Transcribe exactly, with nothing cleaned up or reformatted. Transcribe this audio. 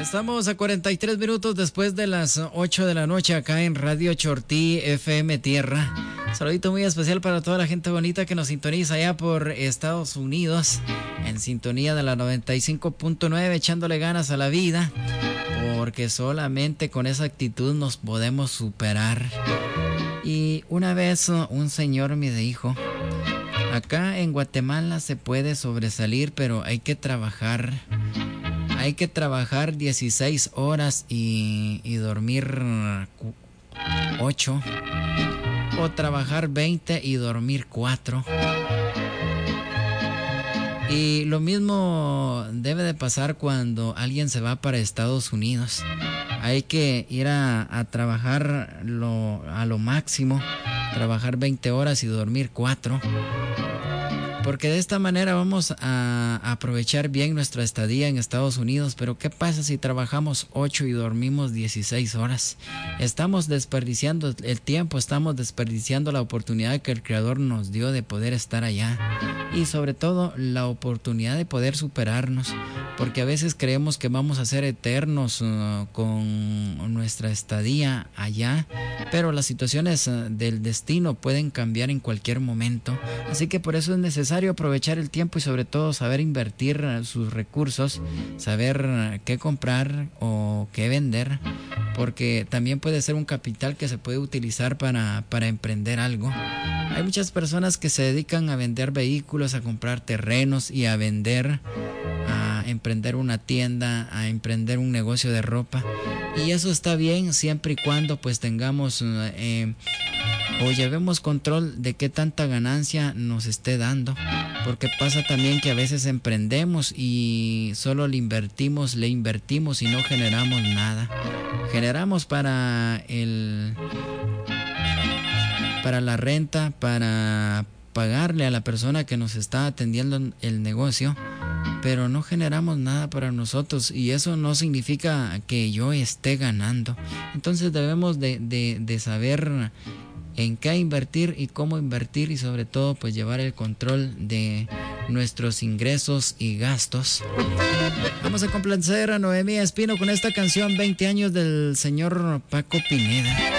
Estamos a cuarenta y tres minutos después de las ocho de la noche acá en Radio Chortí F M Tierra. Un saludito muy especial para toda la gente bonita que nos sintoniza allá por Estados Unidos, en sintonía de la noventa y cinco punto nueve, echándole ganas a la vida, porque solamente con esa actitud nos podemos superar. Y una vez un señor me dijo: acá en Guatemala se puede sobresalir, pero hay que trabajar. Hay que trabajar dieciséis horas y, y dormir ocho. O trabajar veinte y dormir cuatro. Y lo mismo debe de pasar cuando alguien se va para Estados Unidos. Hay que ir a, a trabajar lo, a lo máximo. Trabajar veinte horas y dormir cuatro. Porque de esta manera vamos a aprovechar bien nuestra estadía en Estados Unidos. Pero ¿qué pasa si trabajamos ocho y dormimos dieciséis horas? Estamos desperdiciando el tiempo, estamos desperdiciando la oportunidad que el Creador nos dio de poder estar allá. Y sobre todo la oportunidad de poder superarnos. Porque a veces creemos que vamos a ser eternos uh, con nuestra estadía allá. Pero las situaciones uh, del destino pueden cambiar en cualquier momento. Así que por eso es necesario aprovechar el tiempo y sobre todo saber invertir sus recursos, saber qué comprar o qué vender, porque también puede ser un capital que se puede utilizar para, para emprender algo. Hay muchas personas que se dedican a vender vehículos, a comprar terrenos y a vender, a emprender una tienda, a emprender un negocio de ropa, y eso está bien siempre y cuando pues tengamos eh, o llevemos control de qué tanta ganancia nos esté dando, porque pasa también que a veces emprendemos y solo le invertimos, le invertimos y no generamos nada. Generamos para el para la renta, para pagarle a la persona que nos está atendiendo el negocio, pero no generamos nada para nosotros, y eso no significa que yo esté ganando. Entonces debemos de, de, de saber en qué invertir y cómo invertir, y sobre todo pues llevar el control de nuestros ingresos y gastos. Vamos a complacer a Noemí Espino con esta canción veinte años del señor Paco Pineda.